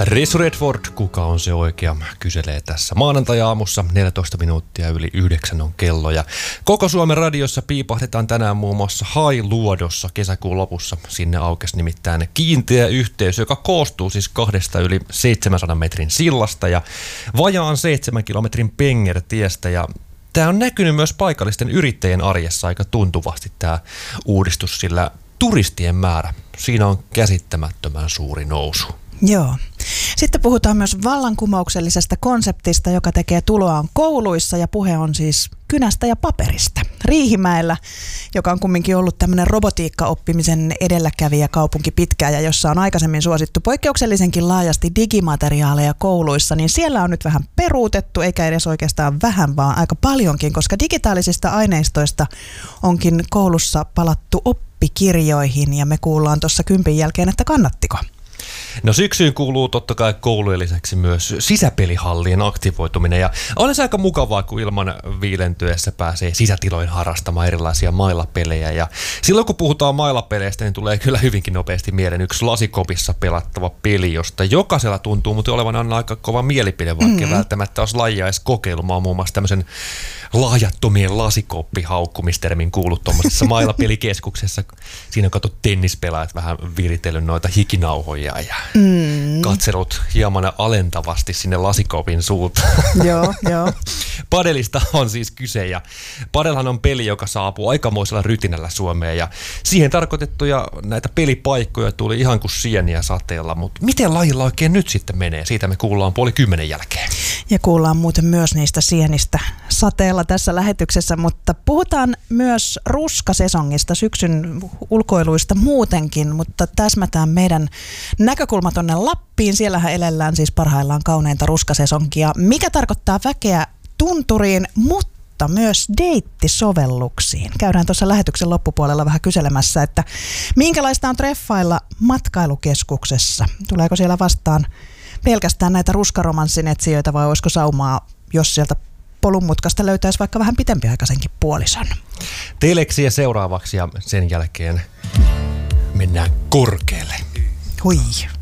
Resu Redford, kuka on se oikea, kyselee tässä maanantai-aamussa. 14 minuuttia yli 9 on kello. Ja koko Suomen radiossa piipahdetaan tänään muun muassa Hailuodossa kesäkuun lopussa. Sinne aukesi nimittäin kiinteä yhteys, joka koostuu siis 2 yli 700 metrin sillasta ja vajaan 7 kilometrin pengertiestä. Ja tämä on näkynyt myös paikallisten yrittäjien arjessa aika tuntuvasti tämä uudistus, sillä turistien määrä, siinä on käsittämättömän suuri nousu. Joo. Sitten puhutaan myös vallankumouksellisesta konseptista, joka tekee tuloaan kouluissa, ja puhe on siis kynästä ja paperista. Riihimäellä, joka on kumminkin ollut tämmöinen robotiikkaoppimisen edelläkävijä kaupunki pitkään ja jossa on aikaisemmin suosittu poikkeuksellisenkin laajasti digimateriaaleja kouluissa, niin siellä on nyt vähän peruutettu, eikä edes oikeastaan vähän, vaan aika paljonkin, koska digitaalisista aineistoista onkin koulussa palattu oppikirjoihin, ja me kuullaan tuossa 10 jälkeen, että kannattiko. No syksyyn kuuluu totta kai koulujen lisäksi myös sisäpelihallien aktivoituminen, ja on se aika mukavaa, kun ilman viilentyessä pääsee sisätiloihin harrastamaan erilaisia mailapelejä. Ja silloin kun puhutaan mailapeleistä, niin tulee kyllä hyvinkin nopeasti mieleen yksi lasikopissa pelattava peli, josta jokaisella tuntuu muuten olevan aina aika kova mielipide, vaikka välttämättä olisi lajia edes kokeilumaan. Muun muassa tämmöisen lahjattomien lasikoppihaukkumistermin kuullut tuommoisessa mailapelikeskuksessa. Siinä on katsottu tennispelaajat vähän viritellyt noita hikinauhoja ja katsellut hieman alentavasti sinne lasikopin suuntaan. Joo. Padelista on siis kyse, ja padelhan on peli, joka saapuu aikamoisella rytinällä Suomeen, ja siihen tarkoitettuja näitä pelipaikkoja tuli ihan kuin sieniä sateella, mutta miten lajilla oikein nyt sitten menee? Siitä me kuullaan 9:30 jälkeen. Ja kuullaan muuten myös niistä sienistä sateella tässä lähetyksessä, mutta puhutaan myös ruskasesongista, syksyn ulkoiluista muutenkin, mutta täsmätään meidän näkökulma tonne Lappiin. Siellähän elellään siis parhaillaan kauneinta ruskasesonkia, mikä tarkoittaa väkeä tunturiin, mutta myös deittisovelluksiin. Käydään tuossa lähetyksen loppupuolella vähän kyselemässä, että minkälaista on treffailla matkailukeskuksessa. Tuleeko siellä vastaan pelkästään näitä ruskaromanssin etsijöitä vai olisiko saumaa, jos sieltä polunmutkasta löytäisi vaikka vähän pitempiaikaisenkin puolison? Teleksiä seuraavaksi ja sen jälkeen mennään korkealle. Hui.